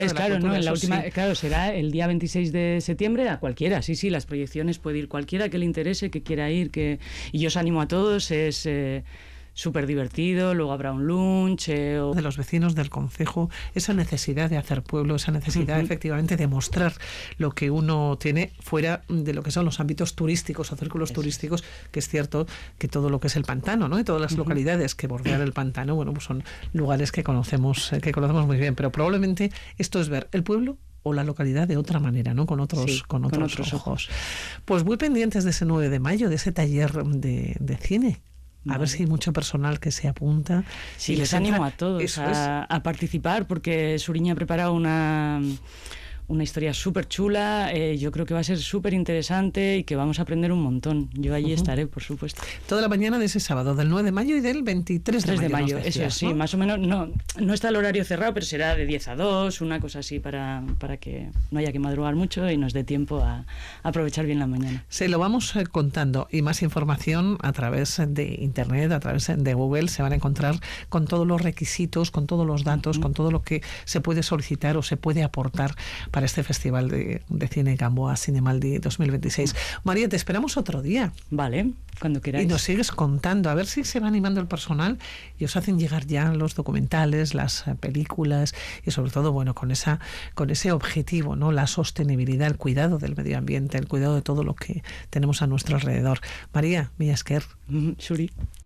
Es claro, cultura, ¿no? En la eso última, sí. claro, será el día 26 de septiembre a cualquiera. Sí, las proyecciones puede ir cualquiera que le interese, que quiera ir, y yo os animo a todos, es súper divertido, luego habrá un lunch. De los vecinos del concejo, esa necesidad de hacer pueblo, esa necesidad efectivamente de mostrar lo que uno tiene fuera de lo que son los ámbitos turísticos o círculos turísticos, que es cierto que todo lo que es el pantano, ¿no? Y todas las localidades que bordean el pantano, bueno, pues son lugares que conocemos muy bien, pero probablemente esto es ver el pueblo o la localidad de otra manera, ¿no? Con otros ojos. Pues muy pendientes de ese 9 de mayo, de ese taller de cine. A ver si hay mucho personal que se apunta. Sí, les animo a todos a participar, porque Suriña ha preparado una historia súper chula. Yo creo que va a ser súper interesante y que vamos a aprender un montón. Yo allí estaré, por supuesto. Toda la mañana de ese sábado, del 9 de mayo y del 23 de mayo. Decías, eso sí, ¿no? Más o menos. No está el horario cerrado, pero será de 10 a 2, una cosa así, para que no haya que madrugar mucho y nos dé tiempo a aprovechar bien la mañana. Se lo vamos contando, y más información a través de internet, a través de Google. Se van a encontrar con todos los requisitos, con todos los datos, con todo lo que se puede solicitar o se puede aportar para este Festival de Cine Gamboa Cinemaldi 2026. María, te esperamos otro día. Vale, cuando queráis. Y nos sigues contando, a ver si se va animando el personal y os hacen llegar ya los documentales, las películas, y sobre todo, bueno, con ese objetivo, ¿no? La sostenibilidad, el cuidado del medio ambiente, el cuidado de todo lo que tenemos a nuestro alrededor. María, mila esker. Suri.